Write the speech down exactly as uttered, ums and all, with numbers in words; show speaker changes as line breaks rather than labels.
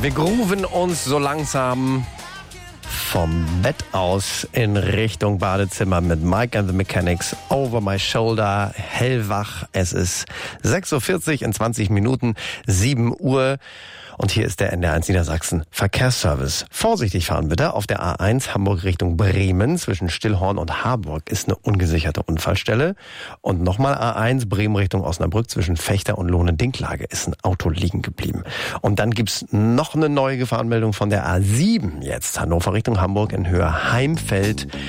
Wir grooven uns so langsam vom Bett aus in Richtung Badezimmer mit Mike and the Mechanics, Over My Shoulder, hellwach. Es ist sechs Uhr vierzig, in zwanzig Minuten, sieben Uhr. Und hier ist der N D R eins Niedersachsen Verkehrsservice. Vorsichtig fahren bitte. Auf der A eins Hamburg Richtung Bremen zwischen Stillhorn und Harburg ist eine ungesicherte Unfallstelle. Und nochmal A eins Bremen Richtung Osnabrück zwischen Fechter und Lohne-Dinklage ist ein Auto liegen geblieben. Und dann gibt's noch eine neue Gefahrenmeldung von der A sieben jetzt. Hannover Richtung Hamburg in Höhe Heimfeld.